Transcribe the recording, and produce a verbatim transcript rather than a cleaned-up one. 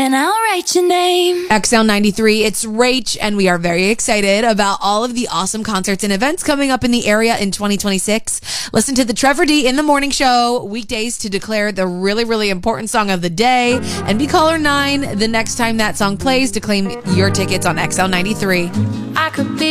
and I'll write your name. X L ninety-three, it's Rach, and we are very excited about all of the awesome concerts and events coming up in the area in twenty twenty-six. Listen to the Trevor D in the Morning Show weekdays to declare the really, really important song of the day, and be caller nine the next time that song plays to claim your tickets on X L ninety-three. I could be